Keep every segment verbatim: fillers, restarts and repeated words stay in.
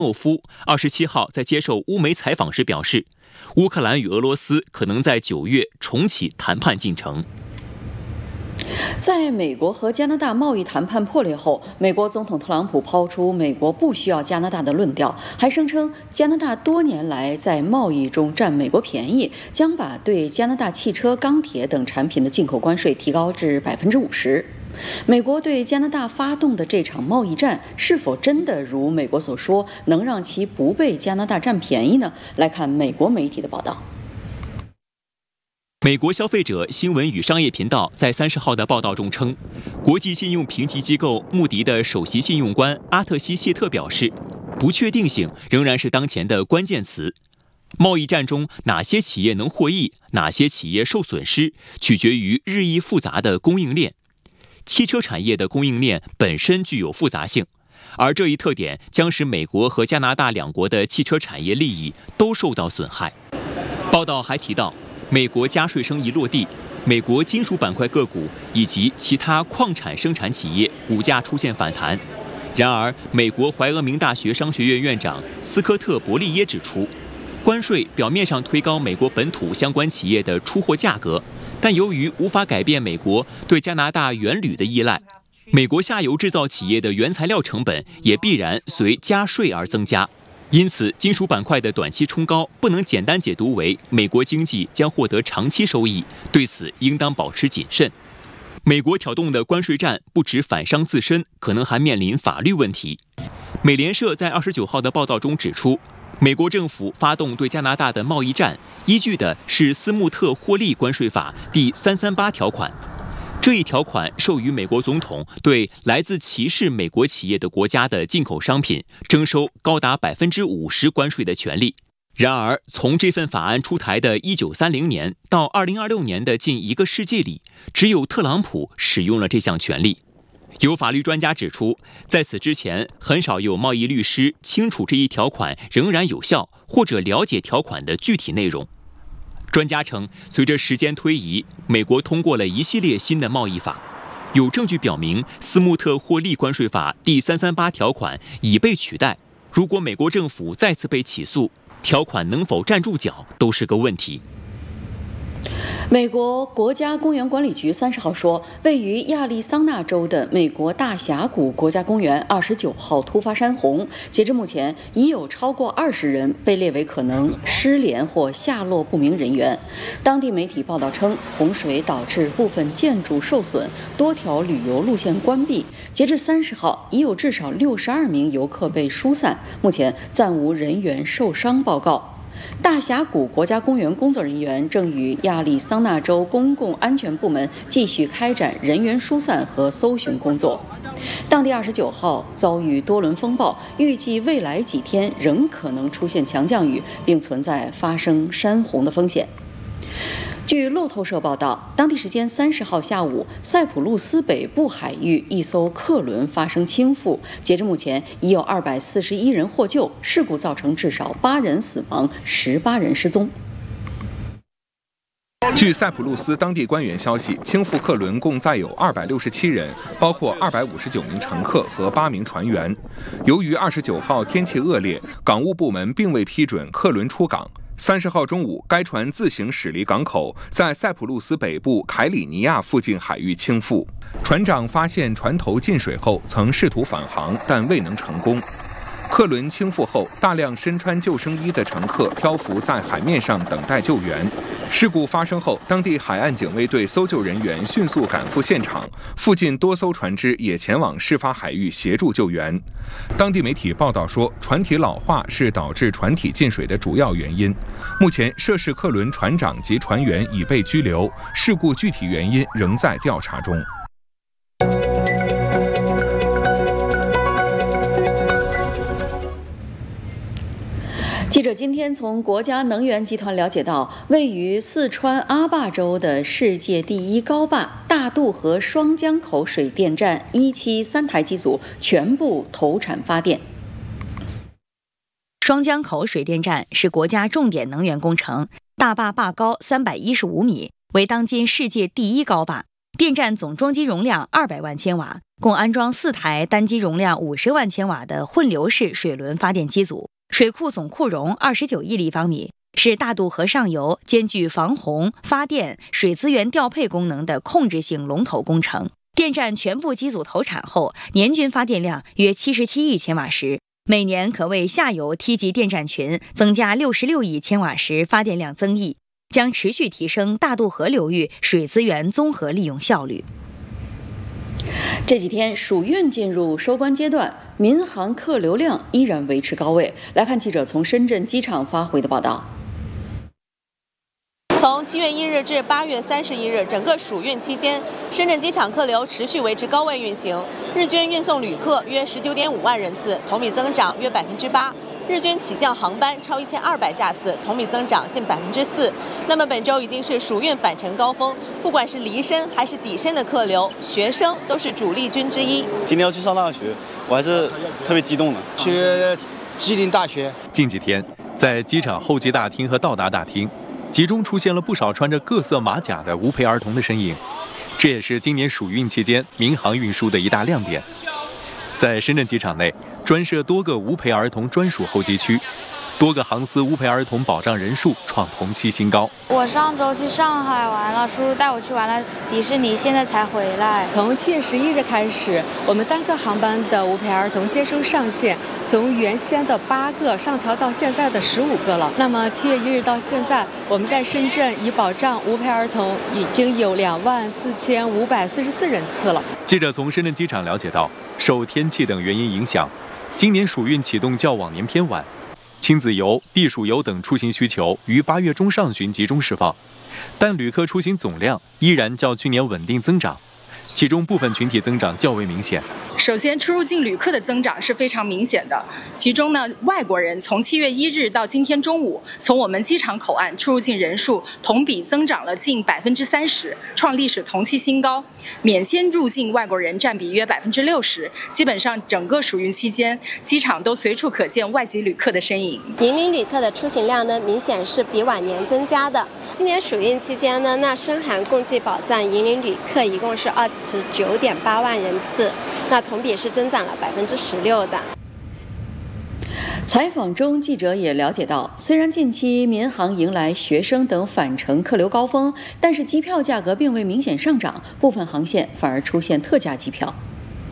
诺夫二十七号在接受乌媒采访时表示，乌克兰与俄罗斯可能在九月重启谈判进程。 在美国和加拿大贸易谈判破裂后，美国总统特朗普抛出美国不需要加拿大的论调，还声称加拿大多年来在贸易中占美国便宜，将把对加拿大汽车、钢铁等产品的进口关税提高至百分之五十。美国对加拿大发动的这场贸易战，是否真的如美国所说，能让其不被加拿大占便宜呢？来看美国媒体的报道。 美国消费者新闻与商业频道在三十号的报道中称，国际信用评级机构穆迪的首席信用官阿特西谢特表示，不确定性仍然是当前的关键词。贸易战中哪些企业能获益，哪些企业受损失，取决于日益复杂的供应链。汽车产业的供应链本身具有复杂性，而这一特点将使美国和加拿大两国的汽车产业利益都受到损害。报道还提到，美国加税生意落地，美国金属板块个股以及其他矿产生产企业股价出现反弹。然而，美国怀俄明大学商学院院长斯科特·伯利耶指出，关税表面上推高美国本土相关企业的出货价格，但由于无法改变美国对加拿大原铝的依赖，美国下游制造企业的原材料成本也必然随加税而增加。因此，金属板块的短期冲高不能简单解读为美国经济将获得长期收益，对此应当保持谨慎。美国挑动的关税战不止反伤自身，可能还面临法律问题。美联社在二十九号的报道中指出，美国政府发动对加拿大的贸易战，依据的是斯穆特获利关税法第三三八条款。这一条款授予美国总统对来自歧视美国企业的国家的进口商品征收高达百分之五十关税的权利。然而，从这份法案出台的一九三零年到二零二六年的近一个世纪里，只有特朗普使用了这项权利。有法律专家指出，在此之前，很少有贸易律师清楚这一条款仍然有效，或者了解条款的具体内容。专家称，随着时间推移，美国通过了一系列新的贸易法，有证据表明斯穆特获利关税法第三三八条款已被取代。如果美国政府再次被起诉，条款能否站住脚都是个问题。 美国国家公园管理局三十号说，位于亚利桑那州的美国大峡谷国家公园二十九号突发山洪，截至目前已有超过二十人被列为可能失联或下落不明人员。当地媒体报道称，洪水导致部分建筑受损，多条旅游路线关闭。截至三十号，已有至少六十二名游客被疏散，目前暂无人员受伤报告。大峡谷国家公园工作人员正与亚利桑那州公共安全部门继续开展人员疏散和搜寻工作。当地二十九号遭遇多轮风暴，预计未来几天仍可能出现强降雨，并存在发生山洪的风险。据路透社报道，当地时间三十号下午，塞浦路斯北部海域一艘客轮发生倾覆，截至目前已有二百四十一人获救，事故造成至少八人死亡，十八人失踪。 据塞浦路斯当地官员消息，倾覆客轮共载有二百六十七人，包括二百五十九名乘客和八名船员。由于二十九号天气恶劣，港务部门并未批准客轮出港。三十号中午，该船自行驶离港口，在塞浦路斯北部凯里尼亚附近海域倾覆。船长发现船头进水后，曾试图返航，但未能成功。客轮倾覆后，大量身穿救生衣的乘客漂浮在海面上等待救援。事故发生后，当地海岸警卫队搜救人员迅速赶赴现场，附近多艘船只也前往事发海域协助救援。当地媒体报道说，船体老化是导致船体进水的主要原因。目前，涉事客轮船长及船员已被拘留，事故具体原因仍在调查中。 记者今天从国家能源集团了解到，位于四川阿坝州的世界第一高坝大渡河双江口水电站一期三台机组全部投产发电。 双江口水电站是国家重点能源工程，大坝坝高三百一十五米，为当今世界第一高坝。 电站总装机容量二百万千瓦，共安装四台单机容量五十万千瓦的混流式水轮发电机组，水库总库容二十九亿立方米，是大渡河上游兼具防洪、发电、水资源调配功能的控制性龙头工程。电站全部机组投产后，年均发电量约七十七亿千瓦时，每年可为下游梯级电站群增加六十六亿千瓦时发电量增益，将持续提升大渡河流域水资源综合利用效率。 这几天暑运进入收官阶段，民航客流量依然维持高位。来看记者从深圳机场发回的报道。 从七月一日至八月三十一日，整个暑运期间，深圳机场客流持续维持高位运行，日均运送旅客约十九点五万人次，同比增长约百分之八。日均起降航班超一千二百架次，同比增长近百分之四。那么本周已经是暑运返程高峰，不管是离深还是抵深的客流，学生都是主力军之一。 今天要去上大学，我还是特别激动的。 去吉林大学。 近几天，在机场候机大厅和到达大厅，集中出现了不少穿着各色马甲的无陪儿童的身影，这也是今年暑运期间民航运输的一大亮点。在深圳机场内，专设多个无陪儿童专属候机区，多个航司无陪儿童保障人数创同期新高。 我上周去上海玩了，叔叔带我去玩了迪士尼，现在才回来。 从七月十一日开始，我们单个航班的无陪儿童接收上限从原先的八个上调到现在的十五个了。那么七月一日到现在，我们在深圳已保障无陪儿童已经有两万四千五百四十四人次了。 记者从深圳机场了解到，受天气等原因影响，今年暑运启动较往年偏晚。亲子游、避暑游等出行需求于八月中上旬集中释放，但旅客出行总量依然较去年稳定增长，其中部分群体增长较为明显。 首先，出入境旅客的增长是非常明显的，其中呢，外国人从七月一日到今天中午，从我们机场口岸出入境人数同比增长了近百分之三十，创历史同期新高。免签入境外国人占比约百分之六十，基本上整个暑运期间，机场都随处可见外籍旅客的身影。 引领旅客的出行量呢，明显是比往年增加的。今年暑运期间呢，那深航共计保障引领旅客一共是二十九点八万人次。那同比是增长了百分之十六的。 采访中，记者也了解到，虽然近期民航迎来学生等返程客流高峰，但是机票价格并未明显上涨，部分航线反而出现特价机票。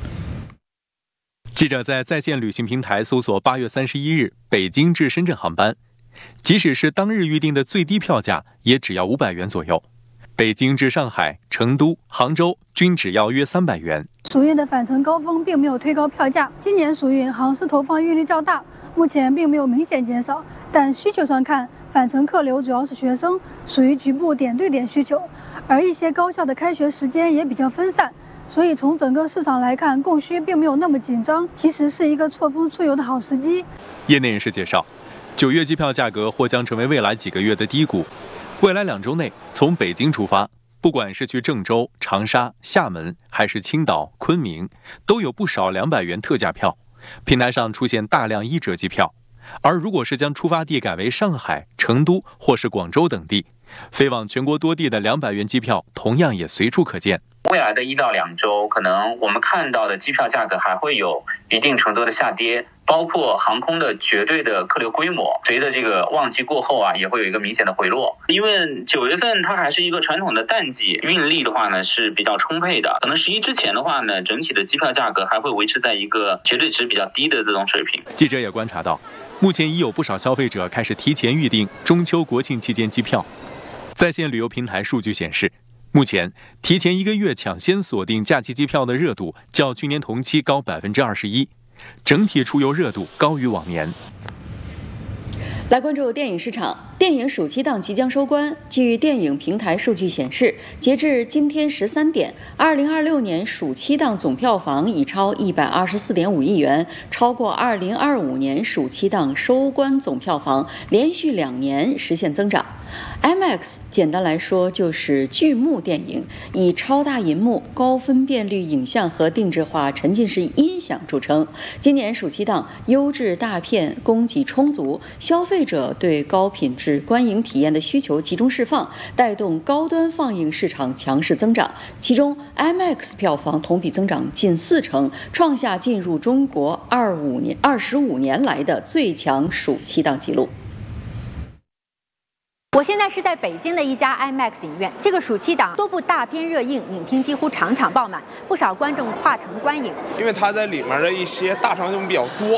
记者在在线旅行平台搜索八月三十一日北京至深圳航班，即使是当日预定的最低票价，也只要五百元左右。北京至上海、成都、杭州均只要约三百元。 暑运的返程高峰并没有推高票价，今年暑运航司投放运力较大，目前并没有明显减少，但需求上看，返程客流主要是学生，属于局部点对点需求，而一些高校的开学时间也比较分散，所以从整个市场来看，供需并没有那么紧张，其实是一个错峰出游的好时机。 业内人士介绍，九月机票价格或将成为未来几个月的低谷，未来两周内从北京出发，不管是去郑州、长沙、厦门，还是青岛、昆明，都有不少两百元特价票，平台上出现大量一折机票。而如果是将出发地改为上海、成都或是广州等地，飞往全国多地的两百元机票同样也随处可见。 未来的一到两周，可能我们看到的机票价格还会有一定程度的下跌，包括航空的绝对的客流规模，随着这个旺季过后啊，也会有一个明显的回落。因为九月份它还是一个传统的淡季，运力的话呢是比较充沛的，可能十一之前的话呢，整体的机票价格还会维持在一个绝对值比较低的这种水平。 记者也观察到，目前已有不少消费者开始提前预订中秋国庆期间机票。在线旅游平台数据显示，目前提前一个月抢先锁定假期机票的热度较去年同期高百分之二十一，整体出游热度高于往年。 来关注电影市场，电影暑期档即将收官。据电影平台数据显示，截至今天十三点，二零二六年暑期档总票房已超一百二十四点五亿元，超过二零二五年暑期档收官总票房，连续两年实现增长。 IMAX 简单来说就是巨幕电影，以超大银幕、高分辨率影像和定制化沉浸式音响著称。今年暑期档优质大片供给充足，消费者对高品质观影体验的需求集中释放，带动高端放映市场强势增长。其中 IMAX 票房同比增长近四成，创下进入中国二五年二十五年来的最强暑期档纪录。 我现在是在北京的一家 IMAX 影院，这个暑期档多部大片热映，影厅几乎场场爆满，不少观众跨城观影。 因为它在里面的一些大场景比较多，